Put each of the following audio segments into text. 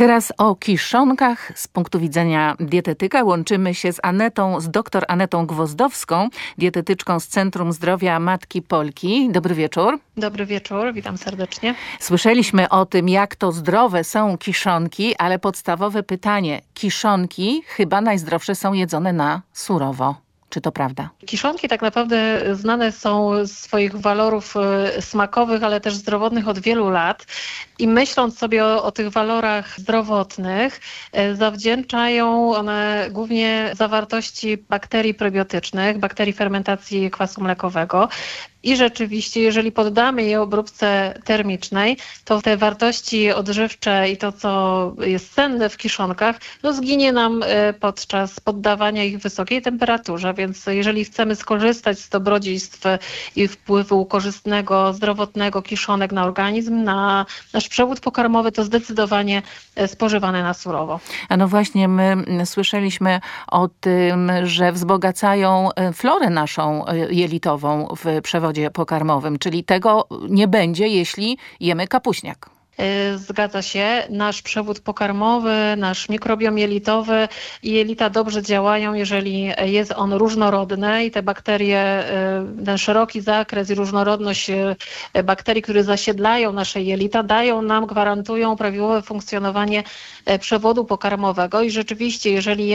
Teraz o kiszonkach z punktu widzenia dietetyka łączymy się z dr Anetą Gwozdowską, dietetyczką z Centrum Zdrowia Matki Polki. Dobry wieczór. Dobry wieczór, witam serdecznie. Słyszeliśmy o tym, jak to zdrowe są kiszonki, ale podstawowe pytanie. Kiszonki chyba najzdrowsze są jedzone na surowo. Czy to prawda? Kiszonki tak naprawdę znane są z swoich walorów smakowych, ale też zdrowotnych od wielu lat. I myśląc sobie o tych walorach zdrowotnych, zawdzięczają one głównie zawartości bakterii prebiotycznych, bakterii fermentacji kwasu mlekowego. I rzeczywiście, jeżeli poddamy je obróbce termicznej, to te wartości odżywcze i to, co jest cenne w kiszonkach, zginie nam podczas poddawania ich wysokiej temperaturze. Więc jeżeli chcemy skorzystać z dobrodziejstw i wpływu korzystnego, zdrowotnego kiszonek na organizm, na nasz przewód pokarmowy, to zdecydowanie spożywane na surowo. A no właśnie, my słyszeliśmy o tym, że wzbogacają florę naszą jelitową w przewodzie pokarmowym, czyli tego nie będzie, jeśli jemy kapuśniak. Zgadza się. Nasz przewód pokarmowy, nasz mikrobiom jelitowy i jelita dobrze działają, jeżeli jest on różnorodny i te bakterie, ten szeroki zakres i różnorodność bakterii, które zasiedlają nasze jelita, gwarantują prawidłowe funkcjonowanie przewodu pokarmowego i rzeczywiście, jeżeli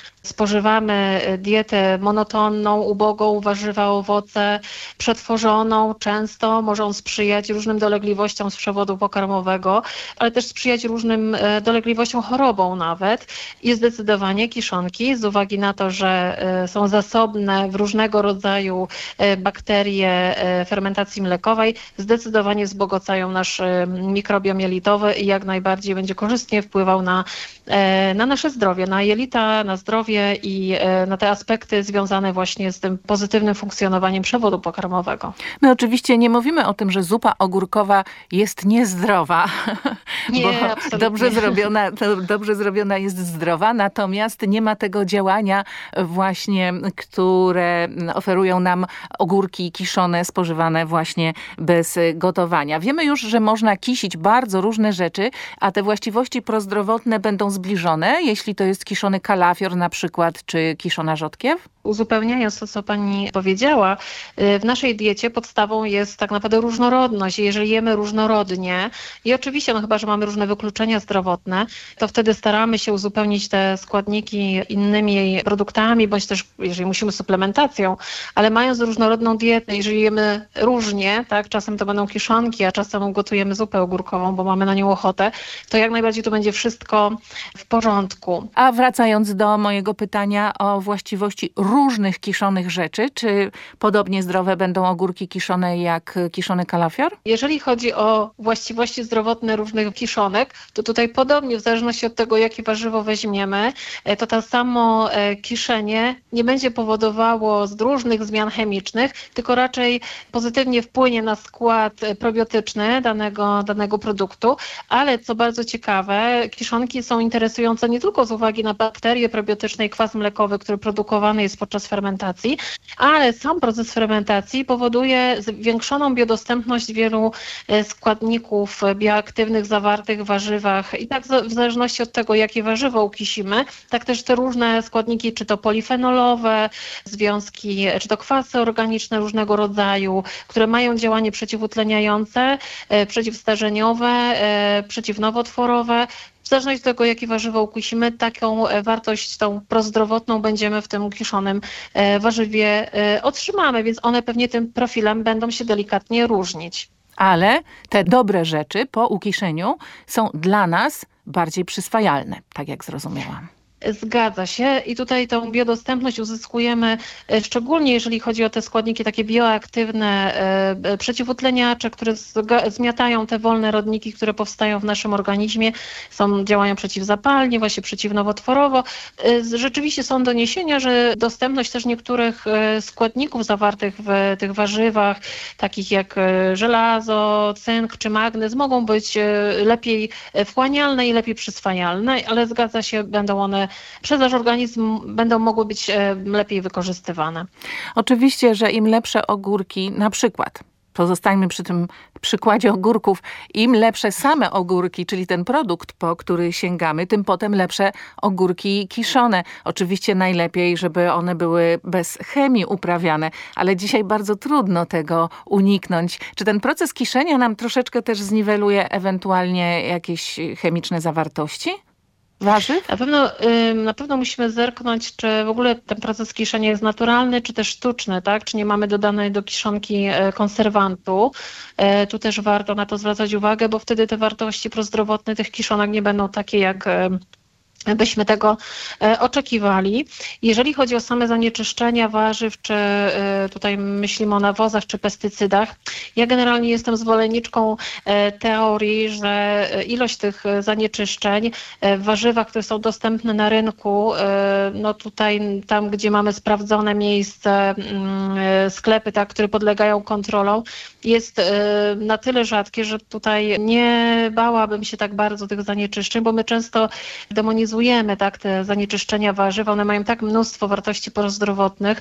spożywamy dietę monotonną, ubogą, warzywa, owoce, przetworzoną, często może on sprzyjać różnym dolegliwościom z przewodu pokarmowego, ale też sprzyjać różnym dolegliwościom, chorobom nawet. I zdecydowanie kiszonki, z uwagi na to, że są zasobne w różnego rodzaju bakterie fermentacji mlekowej, zdecydowanie wzbogacają nasz mikrobiom jelitowy i jak najbardziej będzie korzystnie wpływał na nasze zdrowie, na jelita, na zdrowie i na te aspekty związane właśnie z tym pozytywnym funkcjonowaniem przewodu pokarmowego. My oczywiście nie mówimy o tym, że zupa ogórkowa jest niezdrowa, nie, bo absolutnie. dobrze zrobiona jest zdrowa, natomiast nie ma tego działania właśnie, które oferują nam ogórki kiszone, spożywane właśnie bez gotowania. Wiemy już, że można kisić bardzo różne rzeczy, a te właściwości prozdrowotne będą zbliżone, jeśli to jest kiszony kalafior na przykład, czy kiszona rzodkiew? Uzupełniając to, co pani powiedziała, w naszej diecie podstawą jest tak naprawdę różnorodność. Jeżeli jemy różnorodnie i oczywiście, chyba że mamy różne wykluczenia zdrowotne, to wtedy staramy się uzupełnić te składniki innymi produktami, bądź też, jeżeli musimy, suplementacją, ale mając różnorodną dietę, jeżeli jemy różnie, tak, czasem to będą kiszonki, a czasem gotujemy zupę ogórkową, bo mamy na nią ochotę, to jak najbardziej to będzie wszystko w porządku. A wracając do mojego pytania o właściwości różnych kiszonych rzeczy, czy podobnie zdrowe będą ogórki kiszone jak kiszony kalafior? Jeżeli chodzi o właściwości zdrowotne różnych kiszonek, to tutaj podobnie, w zależności od tego, jakie warzywo weźmiemy, to samo kiszenie nie będzie powodowało różnych zmian chemicznych, tylko raczej pozytywnie wpłynie na skład probiotyczny danego produktu, ale co bardzo ciekawe, kiszonki są interesujące nie tylko z uwagi na bakterie probiotyczne i kwas mlekowy, który produkowany jest podczas fermentacji, ale sam proces fermentacji powoduje zwiększoną biodostępność wielu składników bioaktywnych zawartych w warzywach i tak w zależności od tego, jakie warzywo ukisimy, tak też te różne składniki, czy to polifenolowe, związki, czy to kwasy organiczne różnego rodzaju, które mają działanie przeciwutleniające, przeciwstarzeniowe, przeciwnowotworowe. W zależności od tego, jakie warzywo ukisimy, taką wartość tą prozdrowotną będziemy w tym kiszonym warzywie otrzymamy, więc one pewnie tym profilem będą się delikatnie różnić. Ale te dobre rzeczy po ukiszeniu są dla nas bardziej przyswajalne, tak jak zrozumiałam. Zgadza się i tutaj tą biodostępność uzyskujemy szczególnie jeżeli chodzi o te składniki takie bioaktywne, przeciwutleniacze, które zmiatają te wolne rodniki, które powstają w naszym organizmie, działają przeciwzapalnie, właśnie przeciwnowotworowo. Rzeczywiście są doniesienia, że dostępność też niektórych składników zawartych w tych warzywach, takich jak żelazo, cynk czy magnez, mogą być lepiej wchłanialne i lepiej przyswajalne, ale zgadza się, będą one przez nasz organizm będą mogły być lepiej wykorzystywane. Oczywiście, że im lepsze ogórki, na przykład pozostańmy przy tym przykładzie ogórków, im lepsze same ogórki, czyli ten produkt, po który sięgamy, tym potem lepsze ogórki kiszone. Oczywiście najlepiej, żeby one były bez chemii uprawiane, ale dzisiaj bardzo trudno tego uniknąć. Czy ten proces kiszenia nam troszeczkę też zniweluje ewentualnie jakieś chemiczne zawartości warzyw? Na pewno musimy zerknąć, czy w ogóle ten proces kiszenia jest naturalny, czy też sztuczny, tak? Czy nie mamy dodanej do kiszonki konserwantu. Tu też warto na to zwracać uwagę, bo wtedy te wartości prozdrowotne tych kiszonek nie będą takie, jak byśmy tego oczekiwali. Jeżeli chodzi o same zanieczyszczenia warzyw, czy tutaj myślimy o nawozach, czy pestycydach, ja generalnie jestem zwolenniczką teorii, że ilość tych zanieczyszczeń w warzywach, które są dostępne na rynku, no tutaj tam, gdzie mamy sprawdzone miejsce, sklepy, tak, które podlegają kontrolom, jest na tyle rzadkie, że tutaj nie bałabym się tak bardzo tych zanieczyszczeń, bo my często demonizujemy tak, te zanieczyszczenia warzyw. One mają tak mnóstwo wartości prozdrowotnych,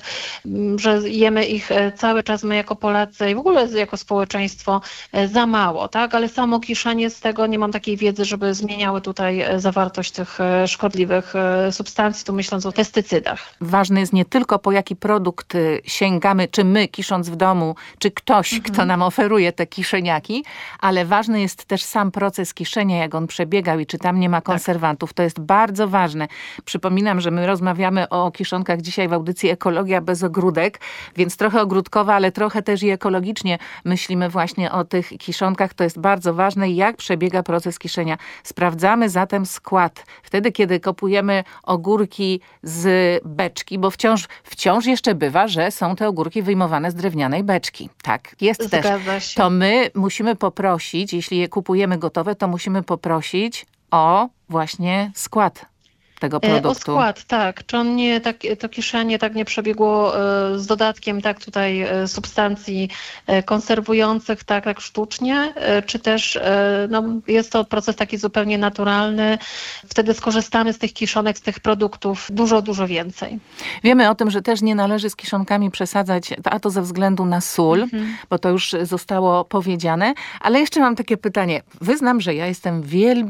że jemy ich cały czas my jako Polacy i w ogóle jako społeczeństwo za mało, tak? Ale samo kiszenie z tego nie mam takiej wiedzy, żeby zmieniały tutaj zawartość tych szkodliwych substancji, tu myśląc o pestycydach. Ważne jest nie tylko po jaki produkt sięgamy, czy my kisząc w domu, czy ktoś, kto nam oferuje te kiszeniaki, ale ważny jest też sam proces kiszenia, jak on przebiegał i czy tam nie ma konserwantów. To jest bardzo ważne. Przypominam, że my rozmawiamy o kiszonkach dzisiaj w audycji Ekologia bez ogródek, więc trochę ogródkowa, ale trochę też i ekologicznie myślimy właśnie o tych kiszonkach. To jest bardzo ważne, jak przebiega proces kiszenia. Sprawdzamy zatem skład. Wtedy, kiedy kupujemy ogórki z beczki, bo wciąż jeszcze bywa, że są te ogórki wyjmowane z drewnianej beczki. Tak, jest też. To my musimy poprosić, jeśli je kupujemy gotowe, to musimy poprosić o właśnie skład tego produktu. O skład, tak. Czy on nie, to kiszenie tak nie przebiegło z dodatkiem tak tutaj substancji konserwujących tak sztucznie, czy też no, jest to proces taki zupełnie naturalny. Wtedy skorzystamy z tych kiszonek, z tych produktów dużo więcej. Wiemy o tym, że też nie należy z kiszonkami przesadzać, a to ze względu na sól, bo to już zostało powiedziane. Ale jeszcze mam takie pytanie. Wyznam, że ja jestem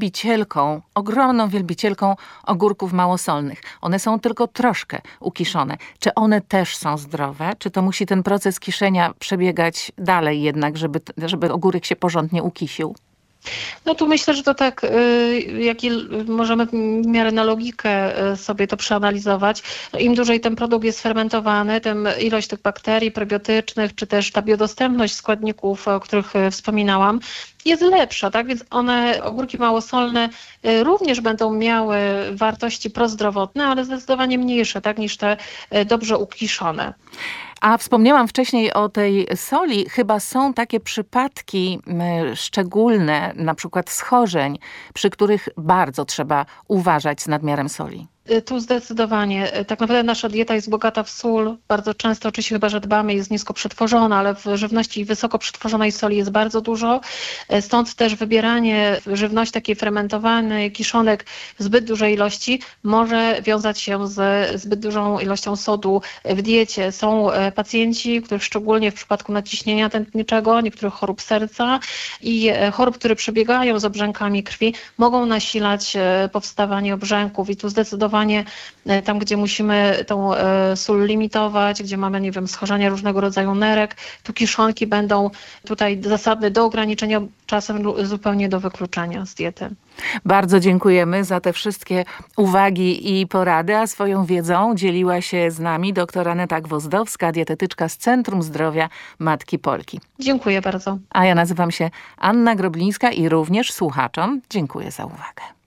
ogromną wielbicielką ogórków małosolnych. One są tylko troszkę ukiszone. Czy one też są zdrowe? Czy to musi ten proces kiszenia przebiegać dalej jednak, żeby ogórek się porządnie ukisił? No tu myślę, że to tak, możemy w miarę na logikę sobie to przeanalizować. Im dłużej ten produkt jest fermentowany, tym ilość tych bakterii prebiotycznych, czy też ta biodostępność składników, o których wspominałam, jest lepsza, tak? Więc ogórki małosolne również będą miały wartości prozdrowotne, ale zdecydowanie mniejsze, tak, niż te dobrze ukiszone. A wspomniałam wcześniej o tej soli. Chyba są takie przypadki szczególne, na przykład schorzeń, przy których bardzo trzeba uważać z nadmiarem soli. Tu zdecydowanie. Tak naprawdę nasza dieta jest bogata w sól. Bardzo często oczywiście chyba, że dbamy, jest nisko przetworzona, ale w żywności wysoko przetworzonej soli jest bardzo dużo. Stąd też wybieranie żywności takiej fermentowanej, kiszonek w zbyt dużej ilości może wiązać się z zbyt dużą ilością sodu w diecie. Są pacjenci, których szczególnie w przypadku nadciśnienia tętniczego, niektórych chorób serca i chorób, które przebiegają z obrzękami krwi, mogą nasilać powstawanie obrzęków i tu zdecydowanie tam, gdzie musimy tą sól limitować, gdzie mamy, nie wiem, schorzenia różnego rodzaju nerek, tu kiszonki będą tutaj zasadne do ograniczenia, czasem zupełnie do wykluczenia z diety. Bardzo dziękujemy za te wszystkie uwagi i porady, a swoją wiedzą dzieliła się z nami dr Aneta Gwozdowska, dietetyczka z Centrum Zdrowia Matki Polki. Dziękuję bardzo. A ja nazywam się Anna Groblińska i również słuchaczom dziękuję za uwagę.